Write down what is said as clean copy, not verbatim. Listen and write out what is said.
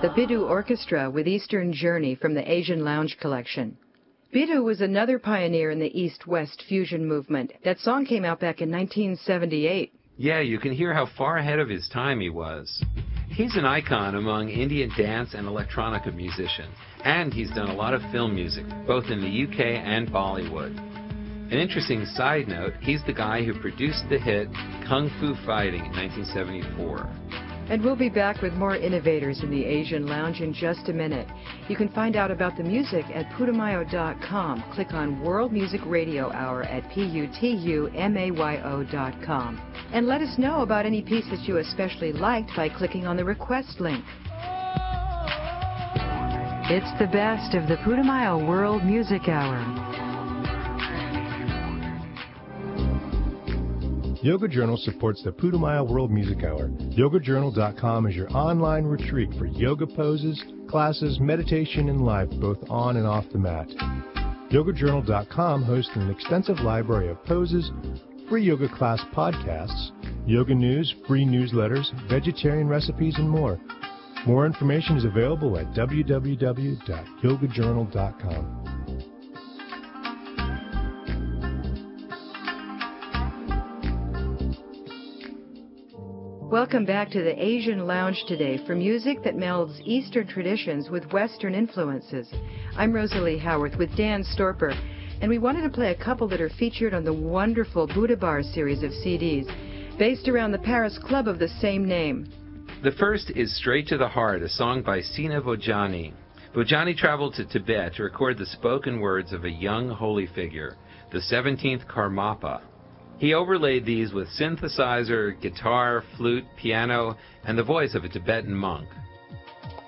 the Biddu Orchestra with Eastern Journey from the Asian Lounge collection. Biddu was another pioneer in the East-West fusion movement. That song came out back in 1978. Yeah, you can hear how far ahead of his time he was. He's an icon among Indian dance and electronica musicians, and he's done a lot of film music, both in the UK and Bollywood. An interesting side note, he's the guy who produced the hit Kung Fu Fighting in 1974. And we'll be back with more innovators in the Asian Lounge in just a minute. You can find out about the music at putumayo.com. Click on World Music Radio Hour at putumayo.com. And let us know about any piece that you especially liked by clicking on the request link. It's the best of the Putumayo World Music Hour. Yoga Journal supports the Putumayo World Music Hour. YogaJournal.com is your online retreat for yoga poses, classes, meditation, and life, both on and off the mat. YogaJournal.com hosts an extensive library of poses, free yoga class podcasts, yoga news, free newsletters, vegetarian recipes, and more. More information is available at www.yogajournal.com. Welcome back to the Asian Lounge today for music that melds Eastern traditions with Western influences. I'm Rosalie Howarth with Dan Storper, and we wanted to play a couple that are featured on the wonderful Buddha Bar series of CDs, based around the Paris club of the same name. The first is Straight to the Heart, a song by Sina Bojani. Bojani traveled to Tibet to record the spoken words of a young holy figure, the 17th Karmapa. He overlaid these with synthesizer, guitar, flute, piano, and the voice of a Tibetan monk.